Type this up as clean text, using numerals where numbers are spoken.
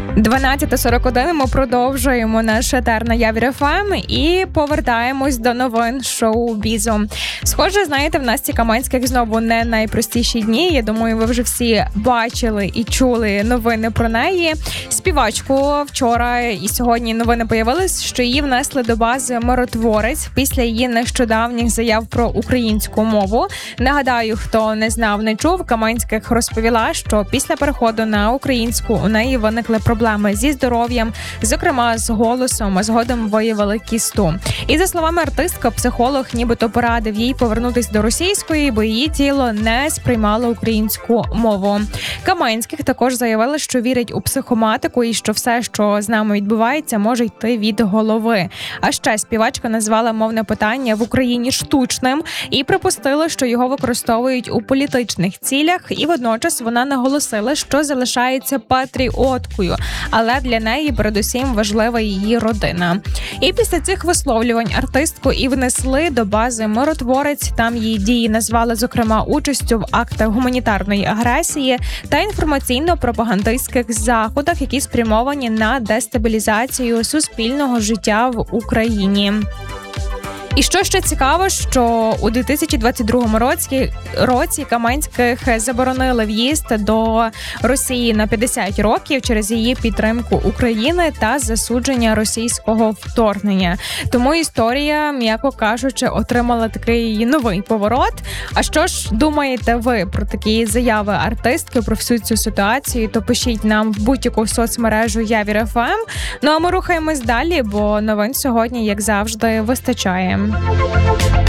12:41 ми продовжуємо наш етер на Явір ФМ і повертаємось до новин шоу-бізу. Схоже, знаєте, в Насті Каменських знову не найпростіші дні. Я думаю, ви вже всі бачили і чули новини про неї. Співачку вчора і сьогодні новини появились, що її внесли до бази «Миротворець» після її нещодавніх заяв про українську мову. Нагадаю, хто не знав, не чув, Каменських розповіла, що після переходу на українську у неї виникли проблеми зі здоров'ям, зокрема з голосом, а згодом виявили кісту. І за словами артистка, психолог нібито порадив їй повернутись до російської, бо її тіло не сприймало українську мову. Каменських також заявила, що вірить у психоматику і що все, що з нами відбувається, може йти від голови. А ще співачка назвала мовне питання в Україні штучним і припустила, що його використовують у політичних цілях, і водночас вона наголосила, що залишається патріоткою, але для неї передусім важлива її родина. І після цих висловлювань артистку і внесли до бази «Миротворець». Там її дії назвали, зокрема, участю в актах гуманітарної агресії та інформаційно-пропагандистських заходах, які спрямовані на дестабілізацію суспільного життя в Україні. І що ще цікаво, що у 2022 році Каменських заборонили в'їзд до Росії на 50 років через її підтримку України та засудження російського вторгнення. Тому історія, м'яко кажучи, отримала такий новий поворот. А що ж думаєте ви про такі заяви артистки, про всю цю ситуацію? То пишіть нам в будь-яку соцмережу Явір ФМ. Ну а ми рухаємось далі, бо новин сьогодні, як завжди, вистачає.